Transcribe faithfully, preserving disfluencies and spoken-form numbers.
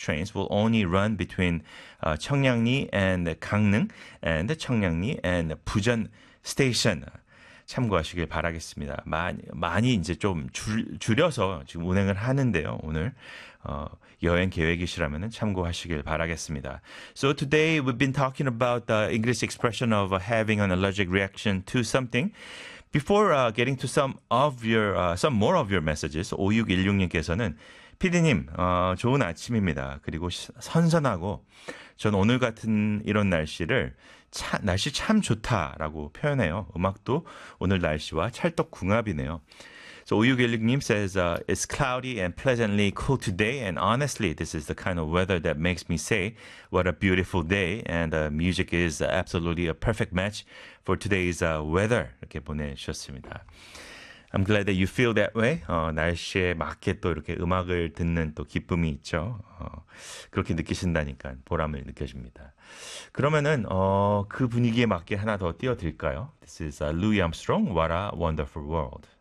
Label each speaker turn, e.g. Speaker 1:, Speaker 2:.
Speaker 1: trains will only run between uh, 청량리 and 강릉 and 청량리 and 부전 station. 참고하시길 바라겠습니다. 많이, 많이 이제 좀 줄, 줄여서 지금 운행을 하는데요. 오늘 어, 여행 계획이시라면 참고하시길 바라겠습니다. So today we've been talking about the English expression of having an allergic reaction to something. Before uh, getting to some of your, uh, some more of your messages, 오육일육님께서는 피디님, 어, 좋은 아침입니다. 그리고 시, 선선하고 전 오늘 같은 이런 날씨를 차, 날씨 참 좋다라고 표현해요. 음악도 오늘 날씨와 찰떡궁합이네요. So 오육일육님 says, uh, it's cloudy and pleasantly cool today. And honestly, this is the kind of weather that makes me say, what a beautiful day. And uh, music is absolutely a perfect match for today's uh, weather. 이렇게 보내주셨습니다. I'm glad that you feel that way. 어, 날씨에 맞게 또 이렇게 음악을 듣는 또 기쁨이 있죠. 어, 그렇게 느끼신다니까 보람을 느껴집니다. 그러면은 어, 그 분위기에 맞게 하나 더 띄워드릴까요? This is uh, Louis Armstrong, What a Wonderful World.